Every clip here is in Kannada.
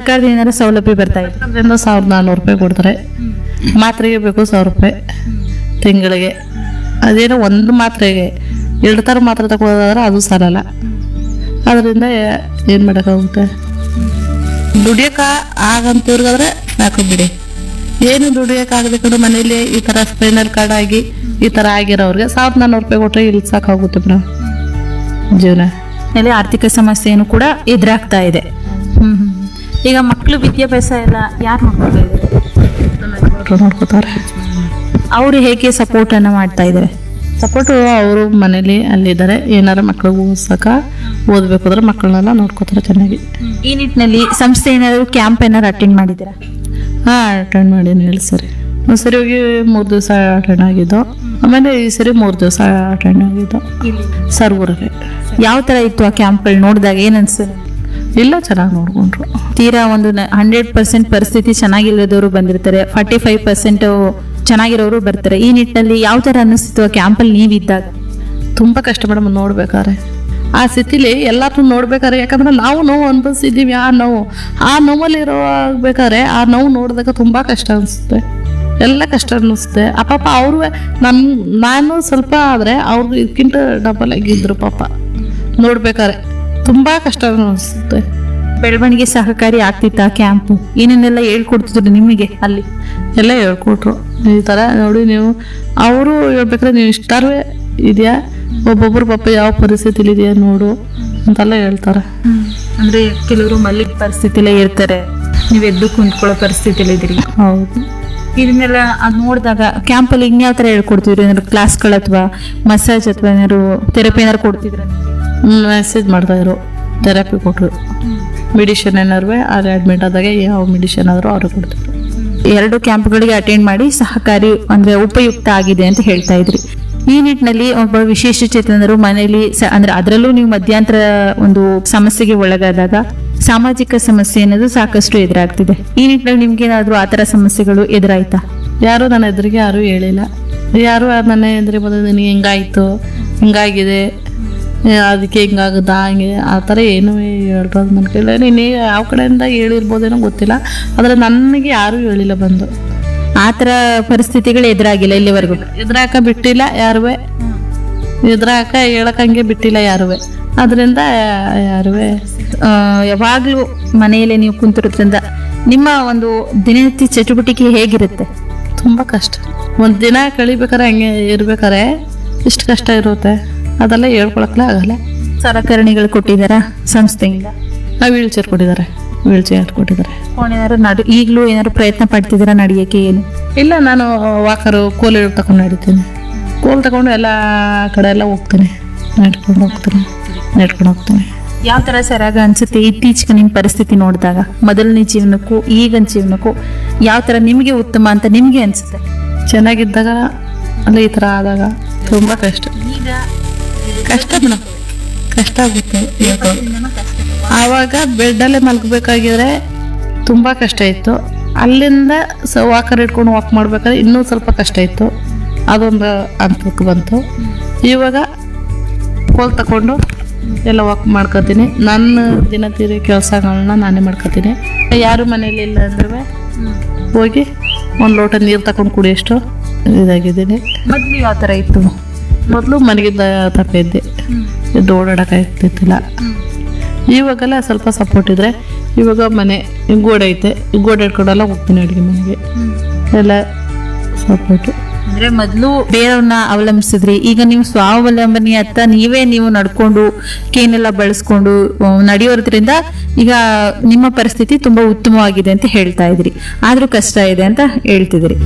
ಸರ್ಕಾರದಿಂದ ಏನಾದ್ರು ಸೌಲಭ್ಯ ಬರ್ತಾ ಇದೆ? ಅದರಿಂದ 1400 ರೂಪಾಯಿ ಕೊಡ್ತಾರೆ. ಮಾತ್ರೆಗೆ ಬೇಕು 1000 ರೂಪಾಯಿ ತಿಂಗಳಿಗೆ. ಅದೇನೋ ಒಂದು ಮಾತ್ರೆಗೆ 2 ಥರ ಮಾತ್ರೆ ತಗೊಳ್ಳೋದಾದ್ರೆ ಅದು ಸಾಲಲ್ಲ. ಅದರಿಂದ ಏನು ಮಾಡೋಕ್ಕಾಗುತ್ತೆ? ದುಡಿಯೋಕೆ ಆಗಂತವ್ರಿಗಾದ್ರೆ ಸಾಕು ಬಿಡಿ. ಏನು ದುಡಿಯೋಕ್ಕಾಗದೆ ಕಡೆ ಮನೇಲಿ ಈ ಥರ ಸ್ಪೈನಲ್ ಕಾರ್ಡ್ ಆಗಿ ಈ ಥರ ಆಗಿರೋರಿಗೆ 1400 ರೂಪಾಯಿ ಕೊಟ್ಟರೆ ಇಲ್ಲಿ ಸಾಕಾಗುತ್ತೆ ಮೇಡಮ್ ಜೀವನ. ಮೇಲೆ ಆರ್ಥಿಕ ಸಮಸ್ಯೆಯನ್ನು ಕೂಡ ಎದುರಾಗ್ತಾ ಇದೆ. ಈಗ ಮಕ್ಕಳು ವಿದ್ಯಾಭ್ಯಾಸ ಎಲ್ಲ ಯಾರು ನೋಡ್ಕೊಳ್ತಾ ಇದ್ದಾರೆ? ನೋಡ್ಕೋತಾರೆ. ಅವರು ಹೇಗೆ ಸಪೋರ್ಟ್ ಅನ್ನ ಮಾಡ್ತಾ ಇದ್ದಾರೆ? ಸಪೋರ್ಟು ಅವರು ಮನೇಲಿ ಅಲ್ಲಿದ್ದಾರೆ. ಏನಾರ ಮಕ್ಳಿಗೆ ಓದಬೇಕು ಅಂದ್ರೆ ಮಕ್ಕಳನ್ನೆಲ್ಲ ನೋಡ್ಕೋತಾರೆ ಚೆನ್ನಾಗಿ. ಈ ನಿಟ್ಟಿನಲ್ಲಿ ಸಂಸ್ಥೆ ಏನಾದ್ರು ಕ್ಯಾಂಪ್ ಏನಾದ್ರು ಅಟೆಂಡ್ ಮಾಡಿದ್ದೀರಾ? ಹಾಂ, ಅಟೆಂಡ್ ಮಾಡೀನಿ ಹೇಳಿ ಸರಿ. ಒಂದ್ಸರಿ ಹೋಗಿ 3 ದಿವಸ ಅಟೆಂಡ್ ಆಗಿದ್ದು. ಆಮೇಲೆ ಈ ಸರಿ 3 ದಿವಸ ಅಟೆಂಡ್ ಆಗಿದ್ದು ಸರ್ಗೂರಿಗೆ. ಯಾವ ತರ ಇತ್ತು ಆ ಕ್ಯಾಂಪ್ಗಳು ನೋಡಿದಾಗ? ಏನ್ ಅನ್ಸುತ್ತೆ? ಇಲ್ಲ, ಚೆನ್ನಾಗಿ ನೋಡ್ಕೊಂಡ್ರು. ತೀರಾ ಒಂದು 100% ಪರಿಸ್ಥಿತಿ ಚೆನ್ನಾಗಿಲ್ಲದವರು ಬಂದಿರ್ತಾರೆ, 45% ಚೆನ್ನಾಗಿರೋರು ಬರ್ತಾರೆ. ಈ ನಿಟ್ಟಿನಲ್ಲಿ ಯಾವ ತರ ಅನ್ನಿಸ್ತು ಆ ಕ್ಯಾಂಪಲ್ಲಿ ನೀವಿದ್ದಾಗ? ತುಂಬ ಕಷ್ಟ ಮೇಡಮ್ ನೋಡ್ಬೇಕಾದ್ರೆ. ಆ ಸ್ಥಿತಿಲಿ ಎಲ್ಲರೂ ನೋಡ್ಬೇಕಾದ್ರೆ, ಯಾಕಂದ್ರೆ ನಾವು ನೋವು ಅನ್ಭವಿಸಿದ್ದೀವಿ. ಆ ನೋವಲ್ಲಿ ಇರೋಬೇಕಾದ್ರೆ ಆ ನೋವು ನೋಡಿದಾಗ ತುಂಬ ಕಷ್ಟ ಅನಿಸುತ್ತೆ. ಎಲ್ಲ ಕಷ್ಟ ಅನ್ನಿಸುತ್ತೆ. ಪಾಪ ಅವರು ನಾನು ಸ್ವಲ್ಪ ಆದರೆ ಅವ್ರು ಇದಕ್ಕಿಂತ ಡಬಲ್ ಆಗಿದ್ರು ಪಾಪ. ನೋಡ್ಬೇಕಾದ್ರೆ ತುಂಬ ಕಷ್ಟ ಅನಿಸುತ್ತೆ. ಬೆಳವಣಿಗೆ ಸಹಕಾರಿ ಆಗ್ತಿತ್ತ ಕ್ಯಾಂಪು? ಏನೇನೆಲ್ಲ ಹೇಳ್ಕೊಡ್ತಿದ್ರು ನಿಮಗೆ ಅಲ್ಲಿ? ಎಲ್ಲ ಹೇಳ್ಕೊಟ್ರು. ಈ ಥರ ನೋಡಿ ನೀವು, ಅವರು ಹೇಳ್ಬೇಕಾದ್ರೆ ನೀವು ಇಷ್ಟಾರು ಇದೆಯಾ, ಒಬ್ಬೊಬ್ರು ಪಾಪ ಯಾವ ಪರಿಸ್ಥಿತಿಲಿ ಇದೆಯಾ ನೋಡು ಅಂತೆಲ್ಲ ಹೇಳ್ತಾರೆ. ಅಂದ್ರೆ ಕೆಲವರು ಮಲ್ಲಿಗೆ ಪರಿಸ್ಥಿತಿಲೇ ಇರ್ತಾರೆ, ನೀವು ಎದ್ದು ಕುಂತ್ಕೊಳ್ಳೋ ಪರಿಸ್ಥಿತಿಲಿ ಇದ್ದೀರಿ. ಹೌದು. ಇದನ್ನೆಲ್ಲ ಅದು ನೋಡಿದಾಗ ಕ್ಯಾಂಪಲ್ಲಿ ಇನ್ಯಾವ ಥರ ಹೇಳ್ಕೊಡ್ತಿದ್ರು? ಏನಾದ್ರು ಕ್ಲಾಸ್ಗಳು ಅಥವಾ ಮಸಾಜ್ ಅಥವಾ ಏನಾದ್ರು ಥೆರಪಿ ಏನಾದ್ರು ಕೊಡ್ತಿದ್ರ? ಮೆಸೇಜ್ ಮಾಡ್ತಾಯಿದ್ರು, ಥೆರಪಿ ಕೊಟ್ಟರು. ಮೆಡಿಷನ್ ಏನಾರು ಅಲ್ಲಿ ಅಡ್ಮಿಟ್ ಆದಾಗ ಯಾವ ಮೆಡಿಷನ್ ಆದರೂ ಅವ್ರಿಗೆ ಕೊಡ್ತಿದ್ರು. 2 ಕ್ಯಾಂಪ್ಗಳಿಗೆ ಅಟೆಂಡ್ ಮಾಡಿ ಸಹಕಾರಿ ಅಂದ್ರೆ ಉಪಯುಕ್ತ ಆಗಿದೆ ಅಂತ ಹೇಳ್ತಾ ಇದ್ರಿ. ಈ ನಿಟ್ಟಿನಲ್ಲಿ ಒಬ್ಬ ವಿಶೇಷ ಚೇತನರು ಮನೆಯಲ್ಲಿ ಅಂದ್ರೆ ಅದರಲ್ಲೂ ನೀವು ಮಧ್ಯಂತರ ಒಂದು ಸಮಸ್ಯೆಗೆ ಒಳಗಾದಾಗ ಸಾಮಾಜಿಕ ಸಮಸ್ಯೆ ಅನ್ನೋದು ಸಾಕಷ್ಟು ಎದುರಾಗ್ತಿದೆ. ಈ ನಿಟ್ಟಿನಲ್ಲಿ ನಿಮ್ಗೆ ಏನಾದ್ರು ಆತರ ಸಮಸ್ಯೆಗಳು ಎದುರಾಯ್ತಾ? ಯಾರು ನನ್ನ ಎದುರಿಗೆ ಯಾರೂ ಹೇಳಿಲ್ಲ. ಯಾರು ನನ್ನ ಎದುರಿಗೆ ಬಂದು ನಿನಗೆ ಹಿಂಗಾಯ್ತು, ಹಿಂಗಾಗಿದೆ, ಅದಕ್ಕೆ ಹಿಂಗಾಗುತ್ತಾ, ಹಂಗೆ ಆ ಥರ ಏನೂ ಹೇಳ್ಬೋದು ನನ್ನ ಕೈಲಿ. ನೀನು ಯಾವ ಕಡೆಯಿಂದ ಹೇಳಿರ್ಬೋದೇನೋ ಗೊತ್ತಿಲ್ಲ, ಆದರೆ ನನಗೆ ಯಾರೂ ಹೇಳಿಲ್ಲ ಬಂದು. ಆ ಥರ ಪರಿಸ್ಥಿತಿಗಳು ಎದುರಾಗಿಲ್ಲ ಇಲ್ಲಿವರೆಗೂ? ಎದುರಾಕ ಬಿಟ್ಟಿಲ್ಲ ಯಾರೂ, ಎದುರಾಕ ಹೇಳಕ್ಕಂಗೆ ಬಿಟ್ಟಿಲ್ಲ ಯಾರೂ. ಅದರಿಂದ ಯಾರೂ ಯಾವಾಗಲೂ ಮನೆಯಲ್ಲೇ ನೀವು ಕುಂತಿರೋದ್ರಿಂದ ನಿಮ್ಮ ಒಂದು ದಿನನಿತ್ಯ ಚಟುವಟಿಕೆ ಹೇಗಿರುತ್ತೆ? ತುಂಬ ಕಷ್ಟ. ಒಂದು ದಿನ ಕಳಿಬೇಕಾರೆ ಹಂಗೆ ಇರ್ಬೇಕಾರೆ ಇಷ್ಟು ಕಷ್ಟ ಇರುತ್ತೆ, ಅದೆಲ್ಲ ಹೇಳ್ಕೊಳಕ್ಲೇ ಆಗಲ್ಲ. ಸಲಕರಣೆಗಳು ಕೊಟ್ಟಿದ್ದಾರಾ ಸಂಸ್ಥೆಯಿಂದ? ವೀಲ್ ಚೇರ್ ಕೊಟ್ಟಿದ್ದಾರೆ, ವೀಲ್ ಚೇರ್ ಕೊಟ್ಟಿದ್ದಾರೆ. ಏನಾದ್ರು ಈಗಲೂ ಏನಾದ್ರು ಪ್ರಯತ್ನ ಪಡ್ತಿದ್ದೀರಾ ನಡೆಯೋಕ್ಕೆ? ಏನು ಇಲ್ಲ, ನಾನು ವಾಕರು ಕೋಲ್ ತಗೊಂಡು ನಡೀತೀನಿ. ಕೋಲ್ ತಗೊಂಡು ಎಲ್ಲ ಕಡೆ ಎಲ್ಲ ಹೋಗ್ತೀನಿ, ನಡ್ಕೊಂಡು ಹೋಗ್ತೀನಿ. ಯಾವ ಥರ ಸರಾಗ ಅನ್ಸುತ್ತೆ ಇತ್ತೀಚೆಗೆ ನಿಮ್ಮ ಪರಿಸ್ಥಿತಿ ನೋಡಿದಾಗ? ಮೊದಲನೇ ಜೀವನಕ್ಕೂ ಈಗಿನ ಜೀವನಕ್ಕೂ ಯಾವ ಥರ ನಿಮಗೆ ಉತ್ತಮ ಅಂತ ನಿಮಗೆ ಅನ್ಸುತ್ತೆ? ಚೆನ್ನಾಗಿದ್ದಾಗ ಅಲ್ಲ, ಈ ಥರ ಆದಾಗ ತುಂಬ ಕಷ್ಟ ಮೇಡಮ್, ಕಷ್ಟ ಆಗುತ್ತೆ. ಆವಾಗ ಬೆಡ್ಡಲ್ಲೇ ಮಲ್ಗಬೇಕಾಗಿದ್ರೆ ತುಂಬ ಕಷ್ಟ ಇತ್ತು. ಅಲ್ಲಿಂದ ವಾಕರ್ ಇಟ್ಕೊಂಡು ವಾಕ್ ಮಾಡ್ಬೇಕಾದ್ರೆ ಇನ್ನೂ ಸ್ವಲ್ಪ ಕಷ್ಟ ಇತ್ತು. ಅದೊಂದು ಹಂತಕ್ಕೆ ಬಂತು. ಇವಾಗ ಕೋಲ್ ತಗೊಂಡು ಎಲ್ಲ ವಾಕ್ ಮಾಡ್ಕೊತೀನಿ. ನನ್ನ ದಿನಚರಿ ಕೆಲಸಗಳನ್ನ ನಾನೇ ಮಾಡ್ಕೊತೀನಿ. ಯಾರು ಮನೇಲಿ ಇಲ್ಲ ಅಂದ್ರೆ ಹೋಗಿ ಒಂದು ಲೋಟ ನೀರು ತಗೊಂಡು ಕುಡಿಯೋಷ್ಟು ಇದಾಗಿದ್ದೀನಿ. ಮೊದಲು ಯಾವ ಥರ ಇತ್ತು? ಮೊದಲು ಮನೆಗಿದ್ದ ತಪ್ಪ ಇದ್ದೆ, ಎದ್ದು ಓಡಾಡೋಕ್ಕಾಗ್ತಿತ್ತಿಲ್ಲ. ಇವಾಗೆಲ್ಲ ಸ್ವಲ್ಪ ಸಪೋರ್ಟ್ ಇದ್ರೆ, ಇವಾಗ ಮನೆ ಗೋಡೆ ಐತೆ, ಗೋಡೆ ಇಟ್ಕೊಂಡೆಲ್ಲ ಹೋಗ್ತೀನಿ ಅಡುಗೆ ಮನೆಗೆ, ಎಲ್ಲ ಸಪೋರ್ಟು. ಅಂದ್ರೆ ಮೊದಲು ಬೇರೆಯವ್ರನ್ನ ಅವಲಂಬಿಸಿದ್ರಿ, ಈಗ ನೀವು ಸ್ವಾವಲಂಬನೆ ಅತ್ತ ನೀವು ನಡ್ಕೊಂಡು ಕೇನೆಲ್ಲ ಬಳಸ್ಕೊಂಡು ನಡೆಯೋದ್ರಿಂದ ಈಗ ನಿಮ್ಮ ಪರಿಸ್ಥಿತಿ ತುಂಬಾ ಉತ್ತಮವಾಗಿದೆ ಅಂತ ಹೇಳ್ತಾ ಇದ್ರಿ. ಆದ್ರೂ ಕಷ್ಟ ಇದೆ ಅಂತ ಹೇಳ್ತಿದ್ರಿ.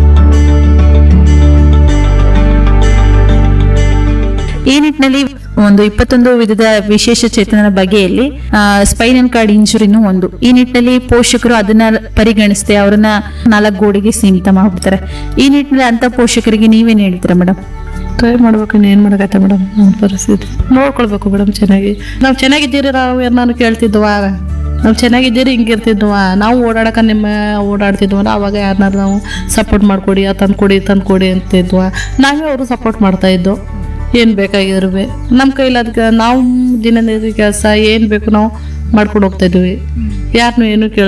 ಈ ನಿಟ್ಟಿನಲ್ಲಿ ಒಂದು 21 ವಿಧದ ವಿಶೇಷ ಚೇತನರ ಬಗೆಯಲ್ಲಿ ಸ್ಪೈನಲ್ ಕಾರ್ಡ್ ಇಂಜುರಿನೂ ಒಂದು. ಈ ನಿಟ್ಟಿನಲ್ಲಿ ಪೋಷಕರು ಅದನ್ನ ಪರಿಗಣಿಸದೆ ಅವ್ರನ್ನ 4 ಗೋಡೆಗೆ ಸೀಮಿತ ಮಾಡ್ಬಿಡ್ತಾರೆ. ಈ ನಿಟ್ಟಿನಲ್ಲಿ ಅಂತ ಪೋಷಕರಿಗೆ ನೀವೇನ್ ಹೇಳ್ತೀರಾ ಮೇಡಮ್? ಟ್ರೈ ಮಾಡ್ಬೇಕು, ಇನ್ನೇನು ಮಾಡೋಕೈತೆ ಮೇಡಮ್. ನಮ್ಮ ಪರಿಸ್ಥಿತಿ ನೋಡ್ಕೊಳ್ಬೇಕು ಮೇಡಮ್. ಚೆನ್ನಾಗಿ ನಾವು ಚೆನ್ನಾಗಿದ್ದೀರಿ, ನಾವು ನಾನು ಕೇಳ್ತಿದ್ವ, ನಾವು ಚೆನ್ನಾಗಿದ್ದೀರಿ, ಹಿಂಗಿರ್ತಿದ್ವ, ನಾವು ಓಡಾಡ್ತಿದ್ವ. ಅವಾಗ ಯಾರನ್ನಾರು ನಾವು ಸಪೋರ್ಟ್ ಮಾಡಿಕೊಡಿ, ತಂದ್ಕೊಡಿ ಅಂತಿದ್ವ. ನಾವೇ ಅವರು ಸಪೋರ್ಟ್ ಮಾಡ್ತಾ ಇದ್ದು. ಏನು ಬೇಕಾಗಿದ್ರು ನಮ್ಮ ಕೈಲಿ ಅದಕ್ಕೆ ನಾವು ದಿನನಿತ್ಯ ಕೆಲಸ ಏನು ಬೇಕು ನಾವು ಮಾಡ್ಕೊಂಡು ಹೋಗ್ತಾ ಇದ್ವಿ. ಯಾರನ್ನೂ ಏನು